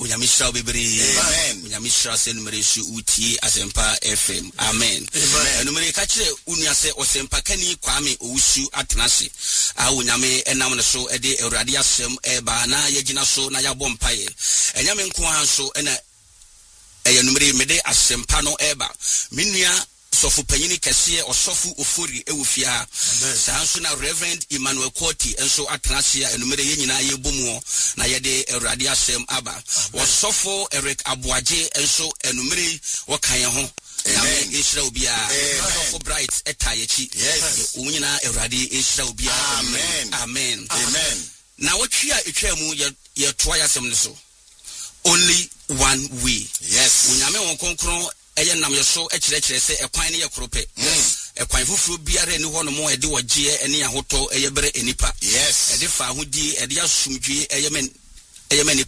Unyamisha bibiri. Amen. Unyamisha se numereshi uti asempa FM. Amen. Numere kachire unyase osempa kani kwame owusu atenase. Unyame enam so ede Awurade asem eba na yegina so na yabɔ mpaye. Enyame nko anso ena numere mede asempa no eba. Minua Sofu Penyini Kesiye or Sofu Ofuri Ewufia. Sansuna Reverend Emmanuel Koti and so Atrasia and Numere Yenina Yebumo na yede Radia Sem Aba. Was Sofo Eric Abuaje and so Numere Wakayaho. Amen. Israel Bia. For bright etayechi. Yes. Unina Eradi Israel Bia. Amen. Amen. Amen. Now what you are try so. Only one way. Yes. Unyame won nam yeso ekirekire se ekwan ne yakrope ekwan fufu biare ni hono mo ede wogye ene ahoto eyebere enipa yes ede fa hodi ede asumdwe eyemen